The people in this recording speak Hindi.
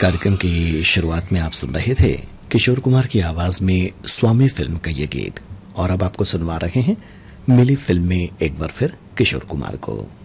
कार्यक्रम की शुरुआत में आप सुन रहे थे किशोर कुमार की आवाज में स्वामी फिल्म का ये गीत, और अब आपको सुनवा रहे हैं मिली फिल्म में एक बार फिर किशोर कुमार को।